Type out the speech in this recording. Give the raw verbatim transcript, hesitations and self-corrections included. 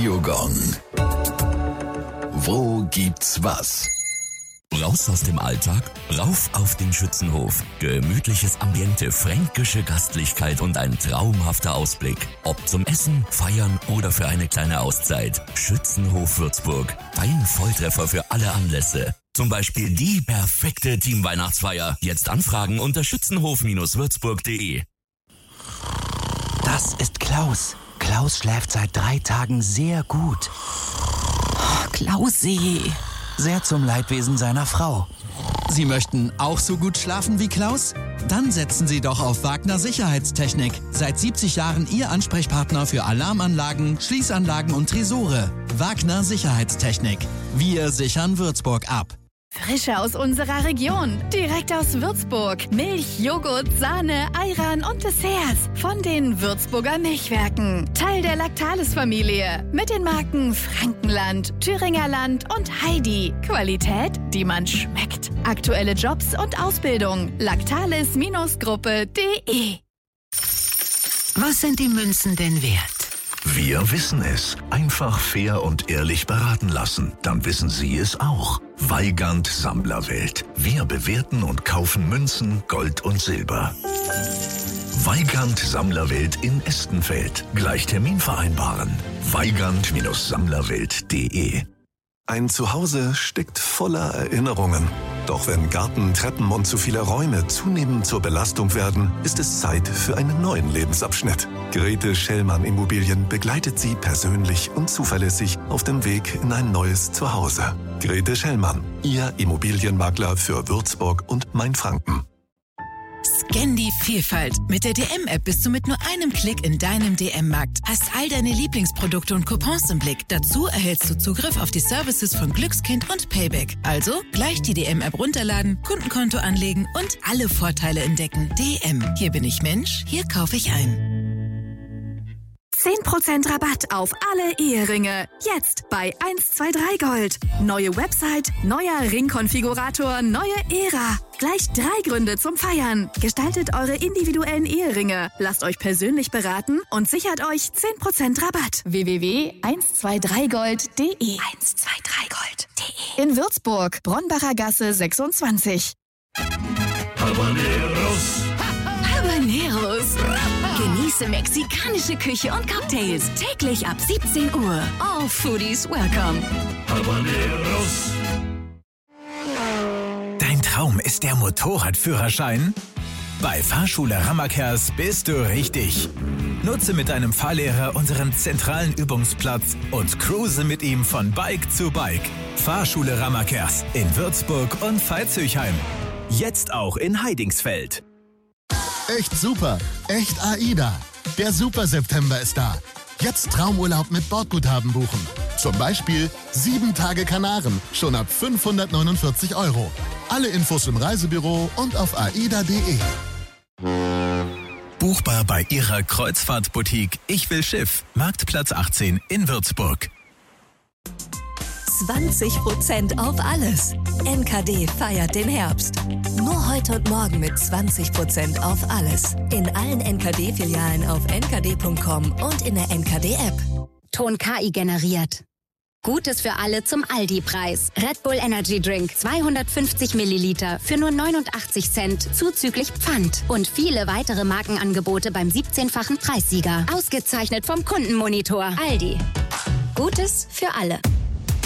Radiogong. Wo gibt's was? Raus aus dem Alltag, rauf auf den Schützenhof. Gemütliches Ambiente, fränkische Gastlichkeit und ein traumhafter Ausblick. Ob zum Essen, Feiern oder für eine kleine Auszeit. Schützenhof Würzburg. Dein Volltreffer für alle Anlässe. Zum Beispiel die perfekte Teamweihnachtsfeier. Jetzt anfragen unter schützenhof würzburg punkt de. Das ist Klaus. Klaus schläft seit drei Tagen sehr gut. Oh, Klausi. Sehr zum Leidwesen seiner Frau. Sie möchten auch so gut schlafen wie Klaus? Dann setzen Sie doch auf Wagner Sicherheitstechnik. Seit siebzig Jahren Ihr Ansprechpartner für Alarmanlagen, Schließanlagen und Tresore. Wagner Sicherheitstechnik. Wir sichern Würzburg ab. Frische aus unserer Region, direkt aus Würzburg. Milch, Joghurt, Sahne, Ayran und Desserts von den Würzburger Milchwerken. Teil der Lactalis-Familie mit den Marken Frankenland, Thüringer Land und Heidi. Qualität, die man schmeckt. Aktuelle Jobs und Ausbildung. lactalis Gruppe punkt de. Was sind die Münzen denn wert? Wir wissen es. Einfach fair und ehrlich beraten lassen. Dann wissen Sie es auch. Weigand Sammlerwelt. Wir bewerten und kaufen Münzen, Gold und Silber. Weigand Sammlerwelt in Estenfeld. Gleich Termin vereinbaren. weigand Sammlerwelt punkt de. Ein Zuhause steckt voller Erinnerungen. Doch wenn Garten, Treppen und zu viele Räume zunehmend zur Belastung werden, ist es Zeit für einen neuen Lebensabschnitt. Grete Schellmann Immobilien begleitet Sie persönlich und zuverlässig auf dem Weg in ein neues Zuhause. Grete Schellmann, Ihr Immobilienmakler für Würzburg und Mainfranken. Scan die Vielfalt. Mit der D M-App bist du mit nur einem Klick in deinem D M-Markt. Hast all deine Lieblingsprodukte und Coupons im Blick. Dazu erhältst du Zugriff auf die Services von Glückskind und Payback. Also gleich die D M-App runterladen, Kundenkonto anlegen und alle Vorteile entdecken. D M. Hier bin ich Mensch, hier kaufe ich ein. zehn Prozent Rabatt auf alle Eheringe. Jetzt bei eins zwei drei Gold. Neue Website, neuer Ringkonfigurator, neue Ära. Gleich drei Gründe zum Feiern. Gestaltet eure individuellen Eheringe. Lasst euch persönlich beraten und sichert euch zehn Prozent Rabatt. w w w punkt eins zwei drei gold punkt de eins zwei drei gold punkt de. In Würzburg, Bronnbacher Gasse sechsundzwanzig. Habaneros. Habaneros. Genieße mexikanische Küche und Cocktails täglich ab siebzehn Uhr. All Foodies welcome. Habaneros. Dein Traum ist der Motorradführerschein? Bei Fahrschule Rammerkers bist du richtig. Nutze mit deinem Fahrlehrer unseren zentralen Übungsplatz und cruise mit ihm von Bike zu Bike. Fahrschule Rammerkers in Würzburg und Veitshöchheim. Jetzt auch in Heidingsfeld. Echt super, echt AIDA. Der Super September ist da. Jetzt Traumurlaub mit Bordguthaben buchen. Zum Beispiel sieben Tage Kanaren, schon ab fünfhundertneunundvierzig Euro. Alle Infos im Reisebüro und auf aida punkt de. Buchbar bei Ihrer Kreuzfahrtboutique Ich will Schiff, Marktplatz achtzehn in Würzburg. zwanzig Prozent auf alles. N K D feiert den Herbst. Nur heute und morgen mit zwanzig Prozent auf alles. In allen N K D-Filialen auf n k d punkt com und in der N K D-App. Ton K I generiert. Gutes für alle zum Aldi-Preis. Red Bull Energy Drink zweihundertfünfzig Milliliter für nur neunundachtzig Cent zuzüglich Pfand. Und viele weitere Markenangebote beim siebzehnfachen Preissieger. Ausgezeichnet vom Kundenmonitor. Aldi. Gutes für alle.